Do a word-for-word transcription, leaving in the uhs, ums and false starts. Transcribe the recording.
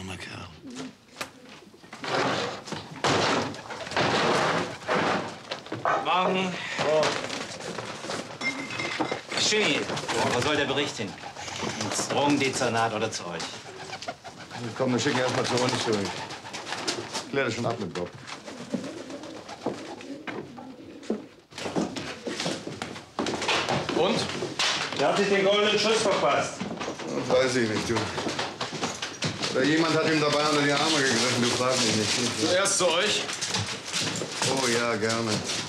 armer Kerl. Morgen. Oh. Schön. Wo soll der Bericht hin? Ins Drogendezernat oder zu euch? Komm, wir schicken erst mal zu uns durch. Klär das schon ab mit Bob. Und? Ihr habt sich den goldenen Schuss verpasst. Das weiß ich nicht, du. Oder jemand hat ihm dabei unter die Arme gegriffen, du fragst mich nicht. Zuerst zu euch. Oh ja, gerne.